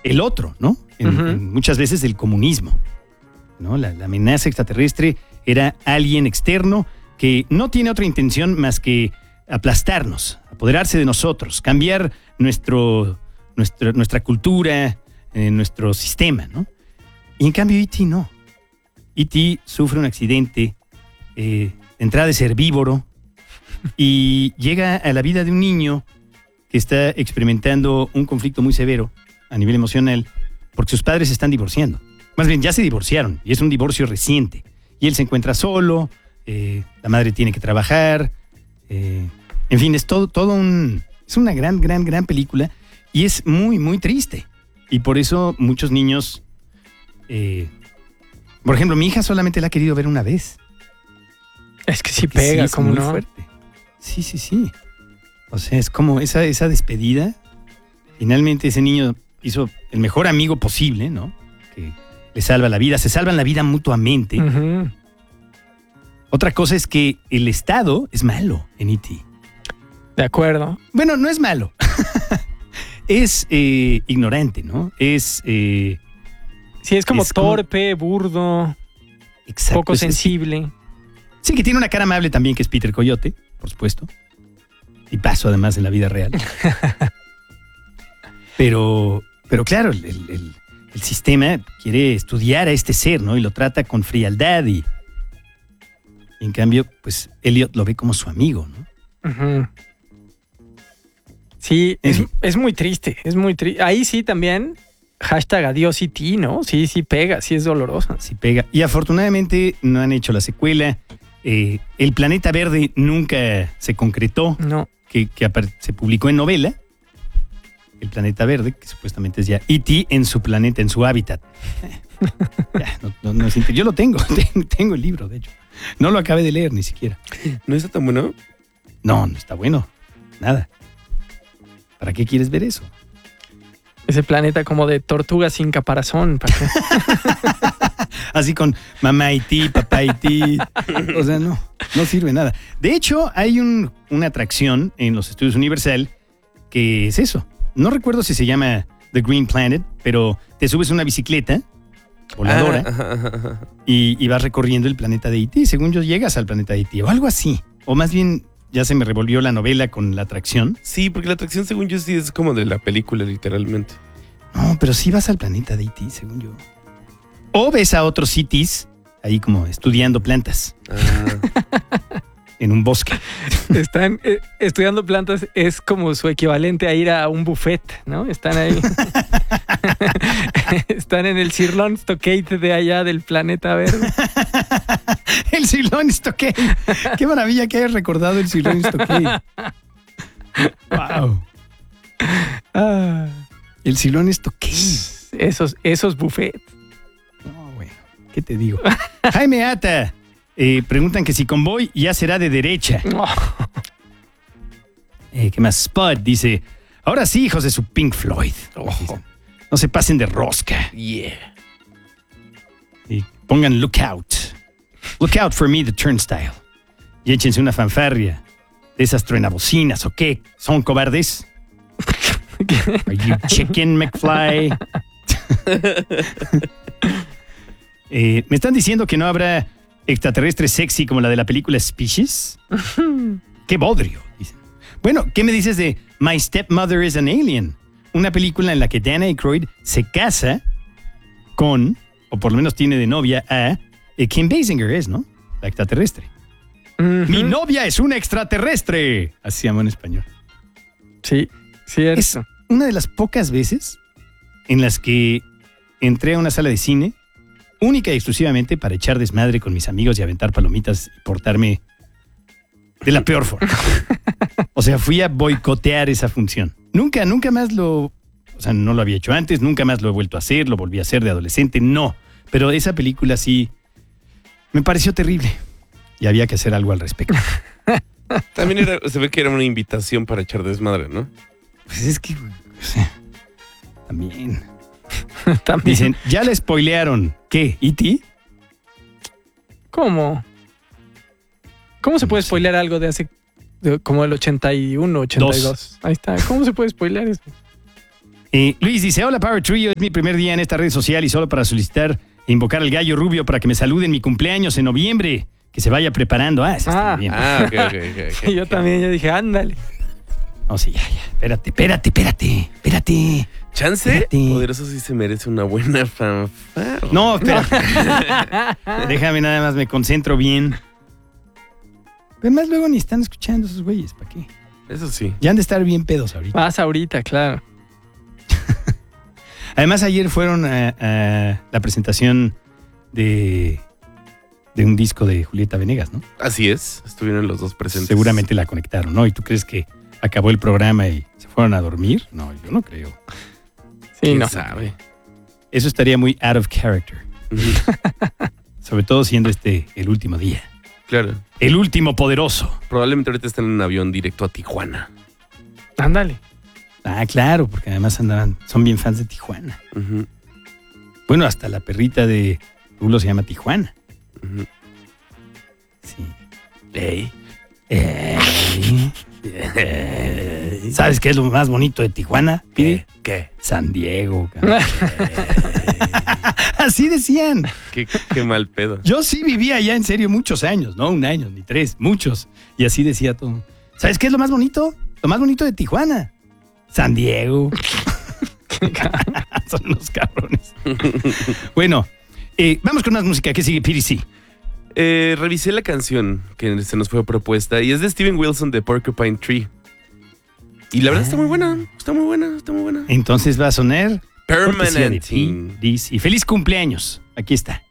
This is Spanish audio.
el otro, ¿no? En muchas veces el comunismo, ¿no? La amenaza extraterrestre era alguien externo que no tiene otra intención más que aplastarnos, apoderarse de nosotros, cambiar nuestra cultura, nuestro sistema, ¿no? Y en cambio E.T. no. E.T. sufre un accidente de entrada de herbívoro y llega a la vida de un niño que está experimentando un conflicto muy severo a nivel emocional porque sus padres se están divorciando. Más bien, ya se divorciaron y es un divorcio reciente. Y él se encuentra solo, la madre tiene que trabajar, en fin, es es una gran película y es muy, muy triste. Y por eso muchos niños, por ejemplo, mi hija solamente la ha querido ver una vez. Es que sí pega, sí, como muy no. Fuerte. Sí. O sea, es como esa despedida. Finalmente ese niño hizo el mejor amigo posible, ¿no? Que le salva la vida, se salvan la vida mutuamente. Uh-huh. Otra cosa es que el Estado es malo en E.T. De acuerdo. Bueno, no es malo. Es ignorante, ¿no? Sí, es como torpe, burdo, exacto, poco sensible. Sí, que tiene una cara amable también, que es Peter Coyote, por supuesto. Y paso además en la vida real. Pero claro, el sistema quiere estudiar a este ser, ¿no? Y lo trata con frialdad y en cambio, pues Elliot lo ve como su amigo, ¿no? Uh-huh. Sí, es muy triste, es muy triste. Ahí sí también, #adiós E.T., ¿no? Sí pega, sí es dolorosa. Sí pega. Y afortunadamente no han hecho la secuela. El Planeta Verde nunca se concretó. No. Que se publicó en novela. El Planeta Verde, que supuestamente es ya E.T. en su planeta, en su hábitat. No, yo lo tengo el libro, de hecho. No lo acabé de leer ni siquiera. ¿No está tan bueno? No está bueno. Nada. ¿Para qué quieres ver eso? Ese planeta como de tortuga sin caparazón. ¿Para qué? Así con mamá E.T., papá E.T. O sea, no sirve nada. De hecho, hay una atracción en los estudios Universal que es eso. No recuerdo si se llama The Green Planet, pero te subes a una bicicleta voladora y vas recorriendo el planeta de E.T. Según yo, llegas al planeta de E.T. o algo así. O más bien, ya se me revolvió la novela con la atracción. Sí, porque la atracción, según yo, sí es como de la película, literalmente. No, pero sí vas al planeta de E.T., según yo. O ves a otros cities ahí como estudiando plantas. En un bosque. Están estudiando plantas, es como su equivalente a ir a un buffet, ¿no? Están ahí. Están en el Sirloin Stockade de allá del planeta verde. El Sirloin Stockade. Qué maravilla que hayas recordado el Sirloin Stockade. Wow. El Sirloin Stockade. Esos buffets. No, bueno, ¿qué te digo? Jaime Ata. Preguntan que si Convoy ya será de derecha. ¿Qué más? Spud dice: ahora sí, hijos de su Pink Floyd. No se pasen de rosca. Yeah. Y pongan Look Out. Look Out for Me, the Turnstile. Y échense una fanfarria de esas truenabocinas, ¿o qué? ¿Son cobardes? Are you chicken, McFly? Me están diciendo que no habrá extraterrestre sexy como la de la película Species. ¡Qué bodrio! Dicen. Bueno, ¿qué me dices de My Stepmother is an Alien? Una película en la que Dan Aykroyd se casa con, o por lo menos tiene de novia a Kim Basinger, ¿no? La extraterrestre. Uh-huh. Mi novia es una extraterrestre. Así se llama en español. Sí, cierto. Es una de las pocas veces en las que entré a una sala de cine única y exclusivamente para echar desmadre con mis amigos y aventar palomitas y portarme de la peor forma. O sea, fui a boicotear esa función. Nunca más no lo había hecho antes, nunca más lo he vuelto a hacer, lo volví a hacer de adolescente, no. Pero esa película sí me pareció terrible y había que hacer algo al respecto. También se ve que era una invitación para echar desmadre, ¿no? Pues es que, o sea, también. Dicen, ya le spoilearon. ¿Qué? ¿E.T.? ¿Cómo? ¿Cómo se puede spoilear algo de hace como el 81, 82? Ahí está. ¿Cómo se puede spoilear eso? Luis dice, hola Power Trio, es mi primer día en esta red social y solo para solicitar e invocar al gallo rubio para que me saluden mi cumpleaños en noviembre, que se vaya preparando. Eso está bien. Ok. Yo también, yo dije, ándale. No, sí, ya. Espérate. ¿Chance? Espérate. Poderoso sí se merece una buena fanfarra. No, espérate. Déjame nada más, me concentro bien. Además, luego ni están escuchando esos güeyes, ¿para qué? Eso sí. Ya han de estar bien pedos ahorita. Más ahorita, claro. Además, ayer fueron a la presentación de un disco de Julieta Venegas, ¿no? Así es. Estuvieron los dos presentes. Seguramente la conectaron, ¿no? ¿Y tú crees que acabó el programa y se fueron a dormir? No, yo no creo. Sí, ¿Quién no. sabe? Eso estaría muy out of character. Sobre todo siendo el último día. Claro. El último poderoso. Probablemente ahorita están en un avión directo a Tijuana. Ándale. Ah, claro, porque además son bien fans de Tijuana. Ujú, Bueno, hasta la perrita de Rulo se llama Tijuana. ujú. Sí. Ey. ¿Sabes qué es lo más bonito de Tijuana, Pidi? ¿Qué? San Diego. Cabrón. Así decían. Qué mal pedo. Yo sí vivía allá en serio muchos años, no un año ni 3, muchos. Y así decía todo. ¿Sabes qué es lo más bonito? Lo más bonito de Tijuana. San Diego. Son unos cabrones. Bueno, vamos con más música. ¿Qué sigue, PDC? Revisé la canción que se nos fue propuesta y es de Steven Wilson de Porcupine Tree. Y la verdad está muy buena. Entonces va a sonar cortesía de Permanenting. PDC. Feliz cumpleaños. Aquí está.